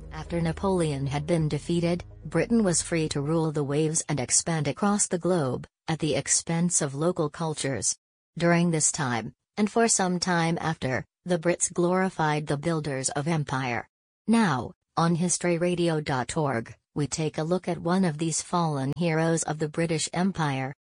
After Napoleon had been defeated, Britain was free to rule the waves and expand across the globe, at the expense of local cultures. During this time, and for some time after, the Brits glorified the builders of empire. Now, on historyradio.org, we take a look at one of these fallen heroes of the British Empire,